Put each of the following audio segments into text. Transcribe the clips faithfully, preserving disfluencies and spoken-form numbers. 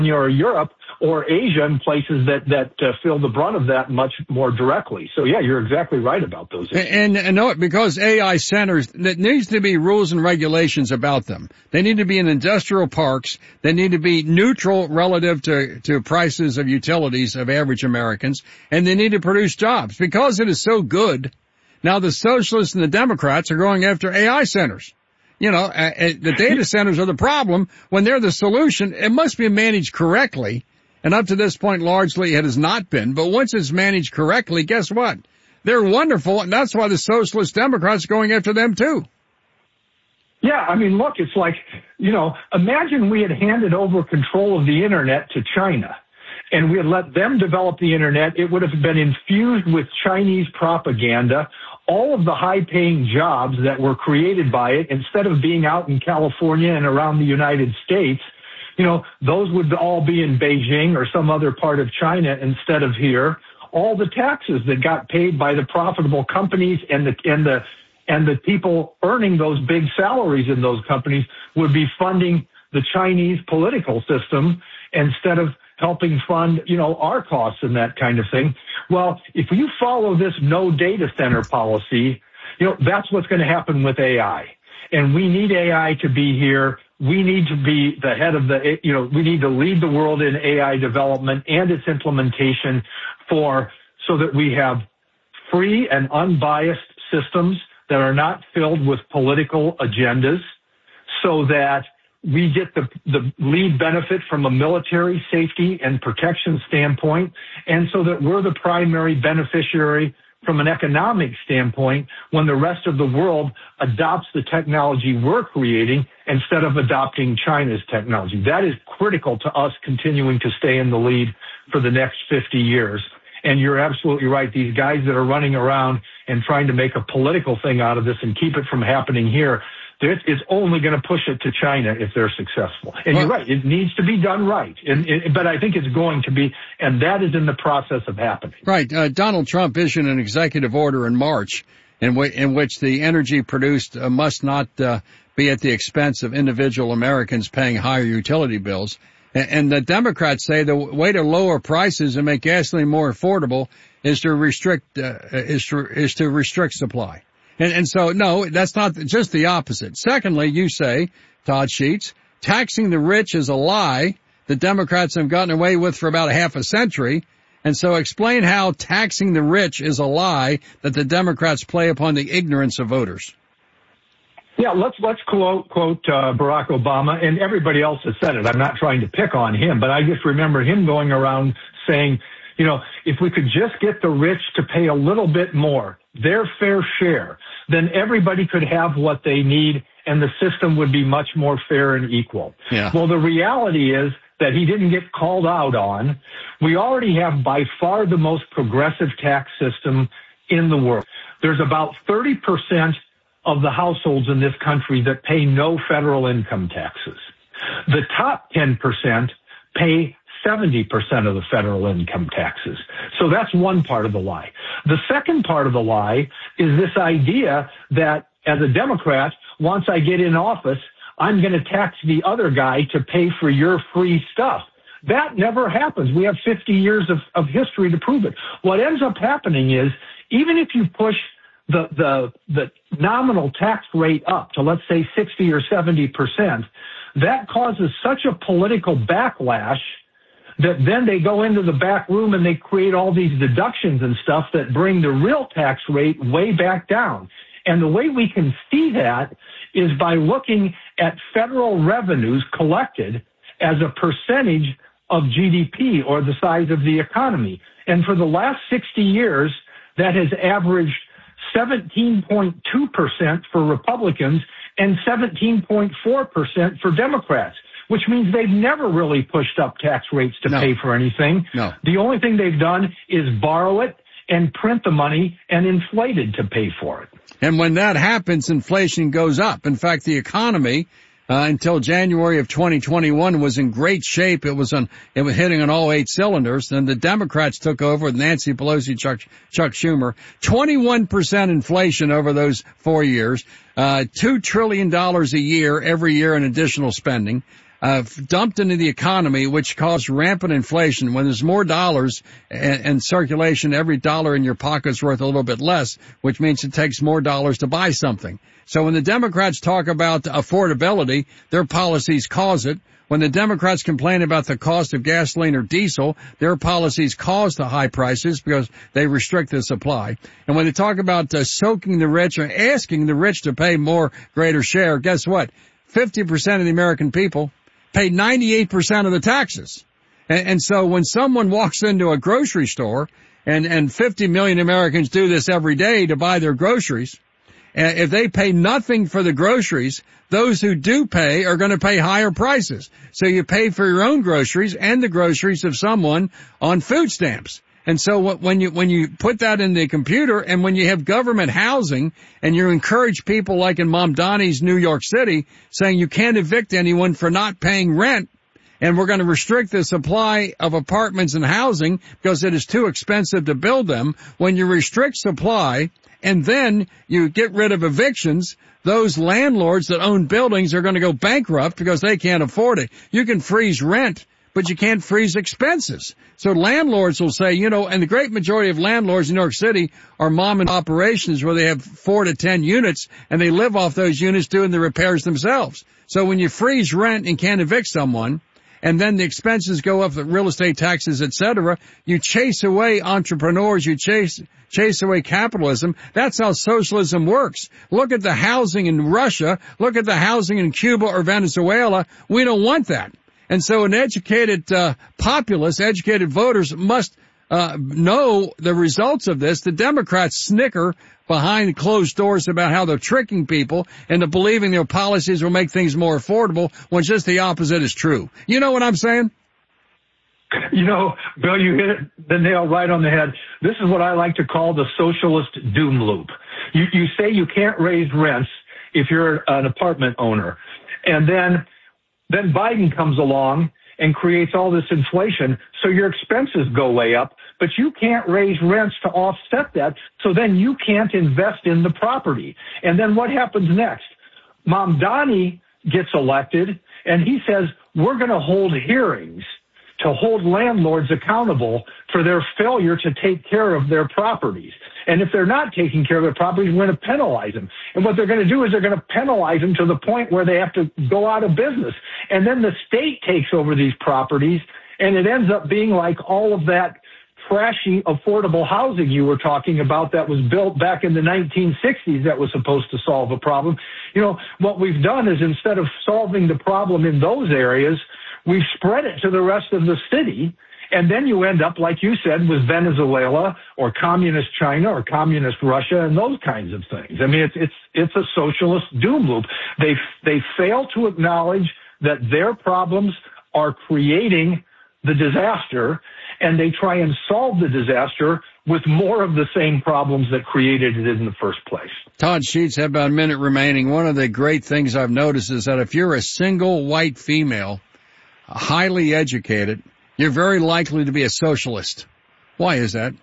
or Europe or Asia and places that, that uh, feel the brunt of that much more directly. So, yeah, you're exactly right about those issues. And, and no, because A I centers, there needs to be rules and regulations about them. They need to be in industrial parks. They need to be neutral relative to, to prices of utilities of average Americans. And they need to produce jobs. Because it is so good, now the socialists and the Democrats are going after A I centers. You know, uh, uh, the data centers are the problem when they're the solution. It must be managed correctly. And up to this point, largely it has not been. But once it's managed correctly, guess what? They're wonderful, and that's why the socialist Democrats are going after them, too. Yeah, I mean, look, it's like, you know, imagine we had handed over control of the Internet to China, and we had let them develop the Internet. It would have been infused with Chinese propaganda. All of the high-paying jobs that were created by it, instead of being out in California and around the United States, you know, those would all be in Beijing or some other part of China instead of here. All the taxes that got paid by the profitable companies and the and the and the people earning those big salaries in those companies would be funding the Chinese political system instead of helping fund, you know, our costs and that kind of thing. Well, if you follow this no data center policy, you know, that's what's going to happen with A I. And we need A I to be here. We need to be the head of the, you know, we need to lead the world in A I development and its implementation for, so that we have free and unbiased systems that are not filled with political agendas, so that we get the, the lead benefit from a military safety and protection standpoint, and so that we're the primary beneficiary from an economic standpoint when the rest of the world adopts the technology we're creating instead of adopting China's technology. That is critical to us continuing to stay in the lead for the next fifty years. And you're absolutely right. These guys that are running around and trying to make a political thing out of this and keep it from happening here, it's only going to push it to China if they're successful. And well, you're right. It needs to be done right. And, it, but I think it's going to be, and that is in the process of happening. Right. Uh, Donald Trump issued an executive order in March in, w- in which the energy produced uh, must not uh, be at the expense of individual Americans paying higher utility bills. And, and the Democrats say the way to lower prices and make gasoline more affordable is to restrict uh, is to is to restrict supply. And, and so, no, that's not just the opposite. Secondly, you say, Todd Sheets, taxing the rich is a lie the Democrats have gotten away with for about a half a century. And so explain how taxing the rich is a lie that the Democrats play upon the ignorance of voters. Yeah, let's let's quote quote uh, Barack Obama, and everybody else has said it. I'm not trying to pick on him, but I just remember him going around saying, you know, if we could just get the rich to pay a little bit more, their fair share, then everybody could have what they need and the system would be much more fair and equal. Yeah. Well, the reality is that he didn't get called out on. We already have by far the most progressive tax system in the world. There's about thirty percent of the households in this country that pay no federal income taxes. The top ten percent pay seventy percent of the federal income taxes. So that's one part of the lie. The second part of the lie is this idea that as a Democrat, once I get in office, I'm going to tax the other guy to pay for your free stuff. That never happens. We have fifty years of, of history to prove it. What ends up happening is, even if you push the, the, the nominal tax rate up to, let's say, sixty or seventy percent, that causes such a political backlash that then they go into the back room and they create all these deductions and stuff that bring the real tax rate way back down. And the way we can see that is by looking at federal revenues collected as a percentage of G D P or the size of the economy. And for the last sixty years, that has averaged seventeen point two percent for Republicans and seventeen point four percent for Democrats, which means they've never really pushed up tax rates to no. pay for anything. No. The only thing they've done is borrow it and print the money and inflate it to pay for it. And when that happens, inflation goes up. In fact, the economy uh, until January of twenty twenty-one was in great shape. It was on, it was hitting on all eight cylinders. Then the Democrats took over with Nancy Pelosi, Chuck, Chuck Schumer, twenty-one percent inflation over those four years, uh, two trillion dollars a year every year in additional spending. uh, dumped into the economy, which caused rampant inflation. When there's more dollars in, in circulation, every dollar in your pocket is worth a little bit less, which means it takes more dollars to buy something. So when the Democrats talk about affordability, their policies cause it. When the Democrats complain about the cost of gasoline or diesel, their policies cause the high prices because they restrict the supply. And when they talk about uh, soaking the rich or asking the rich to pay more greater share, guess what? fifty percent of the American people pay ninety-eight percent of the taxes. And, and so when someone walks into a grocery store, and, and fifty million Americans do this every day to buy their groceries, and if they pay nothing for the groceries, those who do pay are going to pay higher prices. So you pay for your own groceries and the groceries of someone on food stamps. And so when you, when you put that in the computer, and when you have government housing and you encourage people like in Mamdani's New York City saying you can't evict anyone for not paying rent, and we're going to restrict the supply of apartments and housing because it is too expensive to build them. When you restrict supply and then you get rid of evictions, those landlords that own buildings are going to go bankrupt because they can't afford it. You can freeze rent, but you can't freeze expenses. So landlords will say, you know, and the great majority of landlords in New York City are mom and operations where they have four to ten units and they live off those units doing the repairs themselves. So when you freeze rent and can't evict someone, and then the expenses go up, the real estate taxes, et cetera, you chase away entrepreneurs, you chase chase away capitalism. That's how socialism works. Look at the housing in Russia. Look at the housing in Cuba or Venezuela. We don't want that. And so an educated uh, populace, educated voters must uh know the results of this. The Democrats snicker behind closed doors about how they're tricking people into believing their policies will make things more affordable when just the opposite is true. You know what I'm saying? You know, Bill, you hit the nail right on the head. This is what I like to call the socialist doom loop. You, you say you can't raise rents if you're an apartment owner. And then, then Biden comes along and creates all this inflation, so your expenses go way up, but you can't raise rents to offset that, so then you can't invest in the property. And then what happens next? Mamdani gets elected, and he says, we're going to hold hearings to hold landlords accountable for their failure to take care of their properties. And if they're not taking care of their properties, we're going to penalize them. And what they're going to do is they're going to penalize them to the point where they have to go out of business. And then the state takes over these properties, and it ends up being like all of that trashy affordable housing you were talking about that was built back in the nineteen sixties that was supposed to solve a problem. You know, what we've done is instead of solving the problem in those areas, we've spread it to the rest of the city, and then you end up, like you said, with Venezuela or communist China or communist Russia and those kinds of things. I mean, it's it's it's a socialist doom loop. They they fail to acknowledge that their problems are creating the disaster, and they try and solve the disaster with more of the same problems that created it in the first place. Todd Sheets, have about a minute remaining. One of the great things I've noticed is that if you're a single white female, highly educated, you're very likely to be a socialist. Why is that?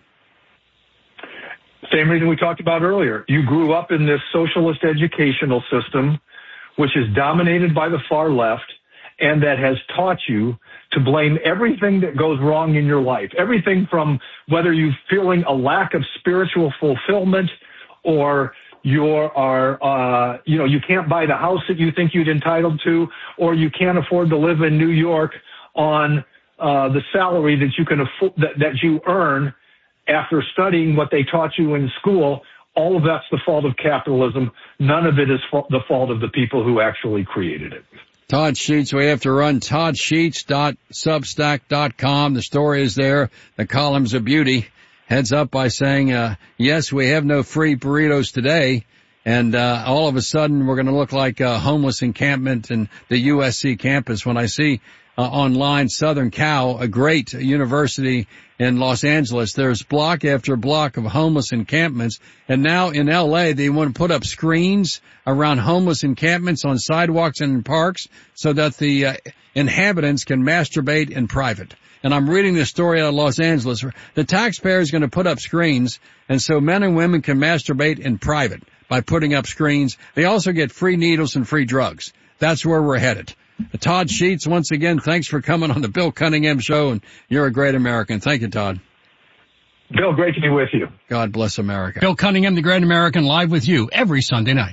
Same reason we talked about earlier. You grew up in this socialist educational system, which is dominated by the far left, and that has taught you to blame everything that goes wrong in your life. Everything from whether you're feeling a lack of spiritual fulfillment, or you are, uh, you know, you can't buy the house that you think you'd entitled to, or you can't afford to live in New York on uh, the salary that you can afford, that, that you earn after studying what they taught you in school. All of that's the fault of capitalism. None of it is fa- the fault of the people who actually created it. Todd Sheets, we have to run. Todd Sheets dot substack dot com. The story is there. The column's a beauty. Heads up by saying, uh, yes, we have no free burritos today. And, uh, all of a sudden we're going to look like a homeless encampment in the U S C campus. When I see uh, online Southern Cal, a great university in Los Angeles, there's block after block of homeless encampments. And now in L A, they want to put up screens around homeless encampments on sidewalks and in parks so that the uh, inhabitants can masturbate in private. And I'm reading this story out of Los Angeles. The taxpayer is going to put up screens, and so men and women can masturbate in private by putting up screens. They also get free needles and free drugs. That's where we're headed. Todd Sheets, once again, thanks for coming on the Bill Cunningham Show, and you're a great American. Thank you, Todd. Bill, great to be with you. God bless America. Bill Cunningham, the Great American, live with you every Sunday night.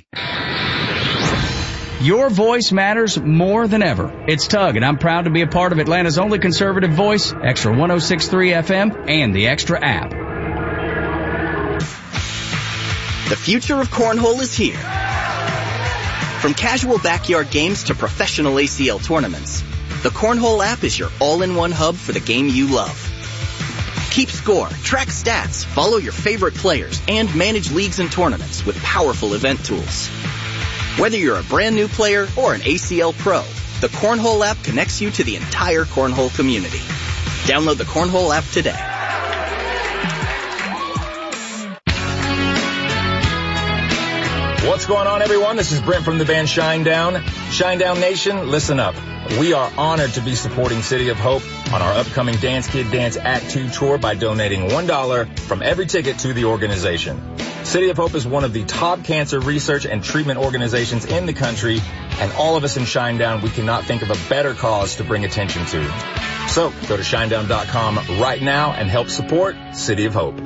Your voice matters more than ever. It's Tug, and I'm proud to be a part of Atlanta's only conservative voice, Extra one oh six point three F M, and the Extra app. The future of cornhole is here. From casual backyard games to professional A C L tournaments, the Cornhole app is your all-in-one hub for the game you love. Keep score, track stats, follow your favorite players, and manage leagues and tournaments with powerful event tools. Whether you're a brand new player or an A C L pro, the Cornhole app connects you to the entire Cornhole community. Download the Cornhole app today. What's going on, everyone? This is Brent from the band Shinedown. Shinedown Nation, listen up. We are honored to be supporting City of Hope on our upcoming Dance Kid Dance Act two tour by donating one dollar from every ticket to the organization. City of Hope is one of the top cancer research and treatment organizations in the country, and all of us in Shinedown, we cannot think of a better cause to bring attention to. So go to shinedown dot com right now and help support City of Hope.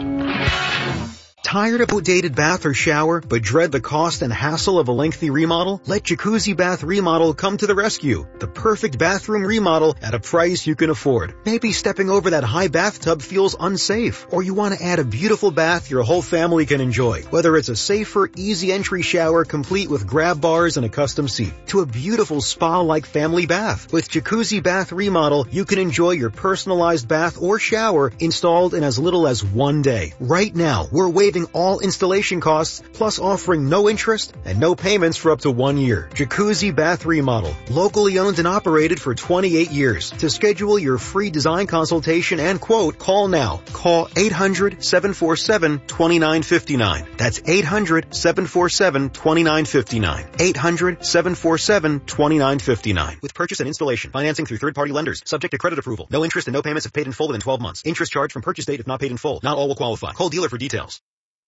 Tired of outdated bath or shower, but dread the cost and hassle of a lengthy remodel? Let Jacuzzi Bath Remodel come to the rescue. The perfect bathroom remodel at a price you can afford. Maybe stepping over that high bathtub feels unsafe, or you want to add a beautiful bath your whole family can enjoy. Whether it's a safer, easy entry shower complete with grab bars and a custom seat, to a beautiful spa-like family bath. With Jacuzzi Bath Remodel, you can enjoy your personalized bath or shower installed in as little as one day. Right now, we're waiving all installation costs, plus offering no interest and no payments for up to one year. Jacuzzi Bath Remodel, locally owned and operated for twenty-eight years. To schedule your free design consultation and quote, call now. Call eight hundred, seven four seven, two nine five nine. That's eight hundred, seven four seven, two nine five nine. eight hundred, seven four seven, two nine five nine. With purchase and installation, financing through third-party lenders, subject to credit approval. No interest and no payments if paid in full within twelve months. Interest charged from purchase date if not paid in full. Not all will qualify. Call dealer for details.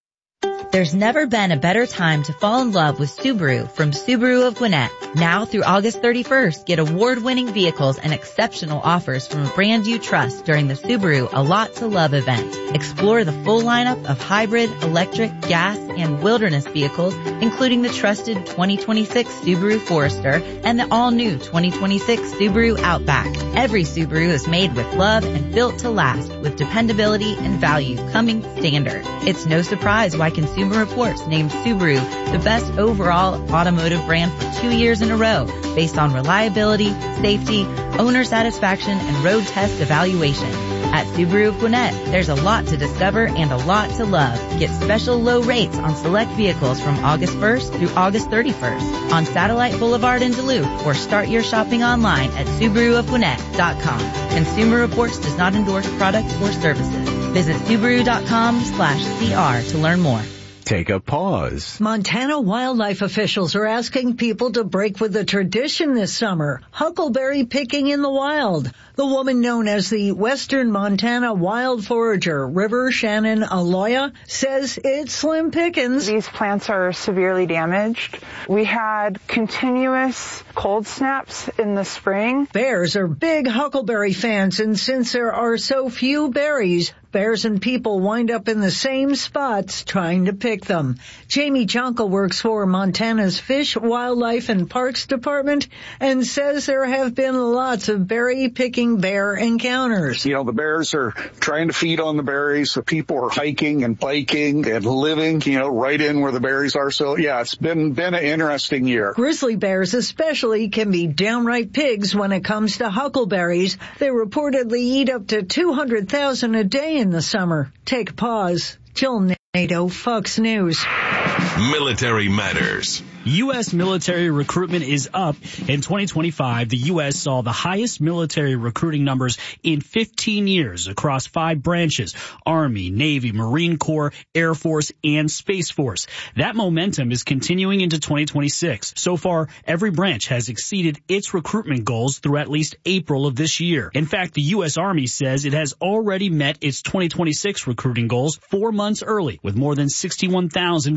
There's never been a better time to fall in love with Subaru from Subaru of Gwinnett. Now through August thirty-first, get award-winning vehicles and exceptional offers from a brand you trust during the Subaru A Lot to Love event. Explore the full lineup of hybrid, electric, gas, and wilderness vehicles, including the trusted twenty twenty-six Subaru Forester and the all-new twenty twenty-six Subaru Outback. Every Subaru is made with love and built to last, with dependability and value coming standard. It's no surprise why Consumer Reports named Subaru the best overall automotive brand for two years in a row, based on reliability, safety, owner satisfaction, and road test evaluation. At Subaru of Gwinnett, there's a lot to discover and a lot to love. Get special low rates on select vehicles from August first through August thirty-first on Satellite Boulevard in Duluth, or start your shopping online at Subaru of Gwinnett dot com. Consumer Reports does not endorse products or services. Visit Subaru dot com slash C R to learn more. Take a pause. Montana wildlife officials are asking people to break with the tradition this summer, huckleberry picking in the wild. The woman known as the Western Montana wild forager, River Shannon Aloya, says it's slim pickings. These plants are severely damaged. We had continuous cold snaps in the spring. Bears are big huckleberry fans, and since there are so few berries, bears and people wind up in the same spots trying to pick them. Jamie Jonkel works for Montana's Fish, Wildlife, and Parks Department and says there have been lots of berry-picking bear encounters. You know, the bears are trying to feed on the berries, so people are hiking and biking and living, you know, right in where the berries are. So, yeah, it's been, been an interesting year. Grizzly bears especially can be downright pigs when it comes to huckleberries. They reportedly eat up to two hundred thousand a day in the summer. Take a pause. Jill Nato, Fox News. Military Matters. U S military recruitment is up. In twenty twenty-five, the U S saw the highest military recruiting numbers in fifteen years across five branches: Army, Navy, Marine Corps, Air Force, and Space Force. That momentum is continuing into twenty twenty-six. So far, every branch has exceeded its recruitment goals through at least April of this year. In fact, the U S Army says it has already met its twenty twenty-six recruiting goals four months early, with more than sixty-one thousand five hundred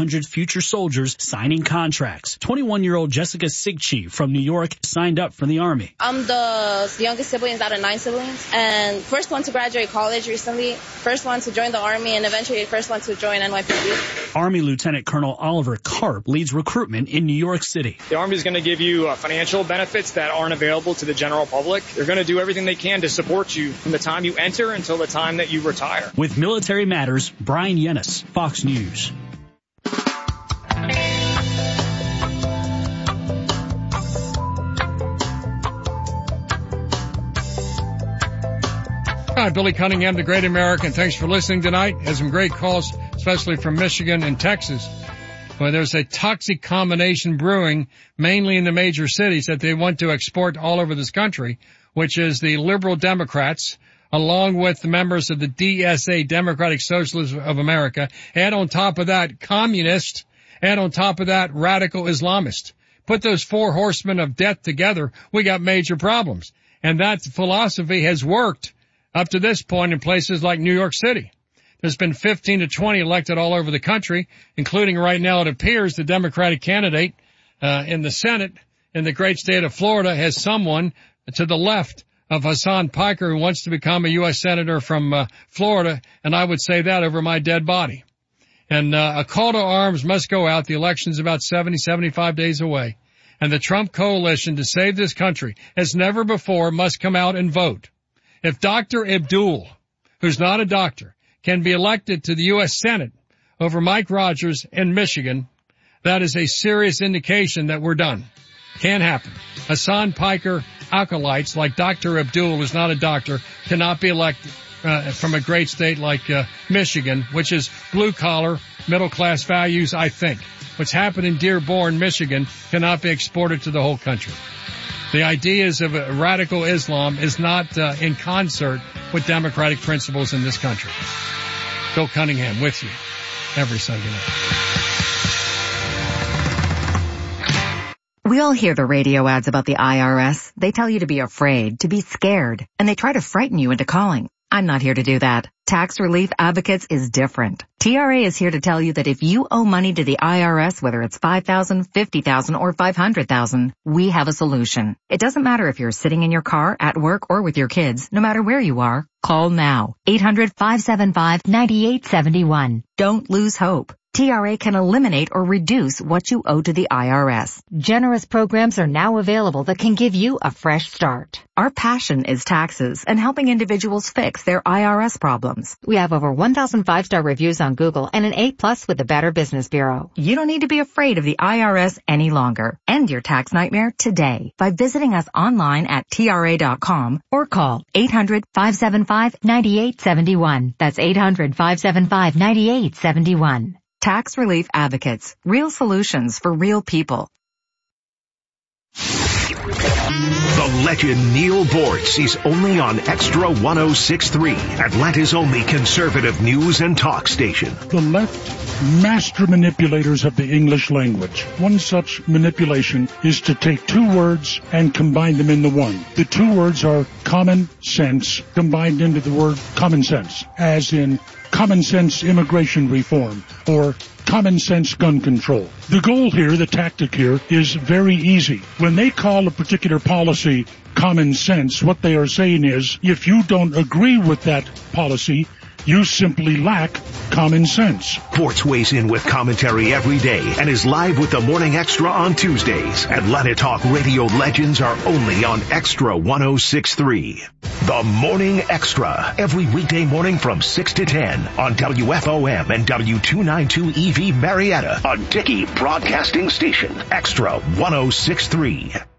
hundred future soldiers signing contracts. twenty-one-year-old Jessica Sigchi from New York signed up for the Army. I'm the youngest sibling out of nine siblings, and first one to graduate college recently, first one to join the Army, and eventually first one to join N Y P D. Army Lieutenant Colonel Oliver Karp leads recruitment in New York City. The Army is going to give you uh, financial benefits that aren't available to the general public. They're going to do everything they can to support you from the time you enter until the time that you retire. With Military Matters, Brian Yennis, Fox News. Hi, Billy Cunningham, the Great American. Thanks for listening tonight. Had some great calls, especially from Michigan and Texas, where there's a toxic combination brewing, mainly in the major cities, that they want to export all over this country, which is the liberal Democrats, along with the members of the D S A, Democratic Socialists of America. Add on top of that, communist. Add on top of that, radical Islamist. Put those four horsemen of death together, we got major problems. And that philosophy has worked up to this point in places like New York City. There's been fifteen to twenty elected all over the country, including right now it appears the Democratic candidate uh, in the Senate in the great state of Florida has someone to the left of Hassan Piker who wants to become a U S Senator from uh, Florida, and I would say that over my dead body. And uh, a call to arms must go out. The election's about seventy, seventy-five days away. And the Trump coalition to save this country, as never before, must come out and vote. If Doctor Abdul, who's not a doctor, can be elected to the U S Senate over Mike Rogers in Michigan, that is a serious indication that we're done. Can't happen. Hassan Piker acolytes like Doctor Abdul, who's not a doctor, cannot be elected uh, from a great state like uh, Michigan, which is blue-collar, middle-class values, I think. What's happened in Dearborn, Michigan, cannot be exported to the whole country. The ideas of a radical Islam is not uh, in concert with democratic principles in this country. Bill Cunningham with you every Sunday night. We all hear the radio ads about the I R S. They tell you to be afraid, to be scared, and they try to frighten you into calling. I'm not here to do that. Tax Relief Advocates is different. T R A is here to tell you that if you owe money to the I R S, whether it's five thousand dollars, fifty thousand dollars, or five hundred thousand dollars, we have a solution. It doesn't matter if you're sitting in your car, at work, or with your kids. No matter where you are, call now. eight hundred, five seven five, nine eight seven one. Don't lose hope. T R A can eliminate or reduce what you owe to the I R S. Generous programs are now available that can give you a fresh start. Our passion is taxes and helping individuals fix their I R S problems. We have over one thousand five-star reviews on Google and an A plus with the Better Business Bureau. You don't need to be afraid of the I R S any longer. End your tax nightmare today by visiting us online at T R A dot com or call eight hundred, five seven five, nine eight seven one. That's eight hundred, five seven five, nine eight seven one. Tax Relief Advocates. Real solutions for real people. The legend Neil Bortz is only on Extra one oh six point three, Atlanta's only conservative news and talk station. The left, master manipulators of the English language. One such manipulation is to take two words and combine them into one. The two words are common sense combined into the word common sense, as in common sense immigration reform or common sense gun control. The goal here, the tactic here, is very easy. When they call a particular policy common sense, what they are saying is, if you don't agree with that policy, you simply lack common sense. Bortz weighs in with commentary every day and is live with the Morning Extra on Tuesdays. Atlanta Talk Radio legends are only on Extra one oh six point three. The Morning Extra, every weekday morning from six to ten on W F O M and W two ninety-two E V Marietta, a Dickey Broadcasting Station. Extra one oh six point three.